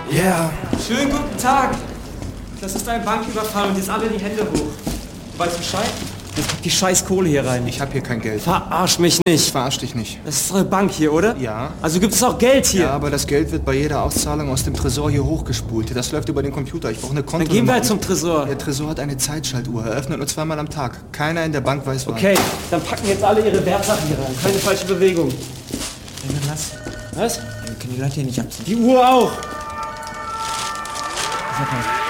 Yeah. Schönen guten Tag. Das ist ein Banküberfall und jetzt alle die Hände hoch. Weißt du Bescheid? Jetzt pack die scheiß Kohle hier rein. Ich hab hier kein Geld. Verarsch mich nicht. Ich verarsch dich nicht. Das ist eure Bank hier, oder? Ja. Also gibt es auch Geld hier? Ja, aber das Geld wird bei jeder Auszahlung aus dem Tresor hier hochgespult. Das läuft über den Computer. Ich brauche eine Konto. Dann gehen wir halt zum Tresor. Der Tresor hat eine Zeitschaltuhr. Er öffnet nur zweimal am Tag. Keiner in der Bank weiß wann. Okay, dann packen jetzt alle ihre Wertsachen hier rein. Keine falsche Bewegung. Ja, dann lass. Was? Wir können die Leute hier nicht abziehen. Die Uhr auch. Sag mal.